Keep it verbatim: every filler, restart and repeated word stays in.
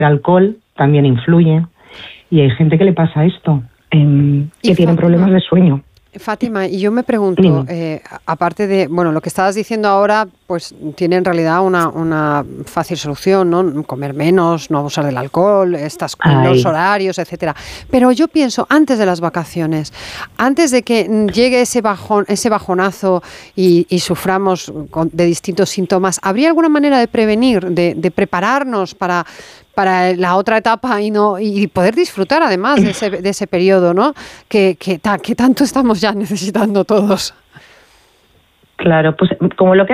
El alcohol también influye y hay gente que le pasa esto, eh, que tienen problemas de sueño. Fátima, y yo me pregunto, eh, aparte de, bueno, lo que estabas diciendo ahora, pues tiene en realidad una, una fácil solución, ¿no? Comer menos, no abusar del alcohol, estas, los horarios, etcétera. Pero yo pienso, antes de las vacaciones, antes de que llegue ese bajón, ese bajonazo y, y suframos con, de distintos síntomas, ¿habría alguna manera de prevenir, de, de prepararnos para para la otra etapa y no y poder disfrutar además de ese, de ese periodo, ¿no? Que, que, que tanto estamos ya necesitando todos? Claro, pues como lo que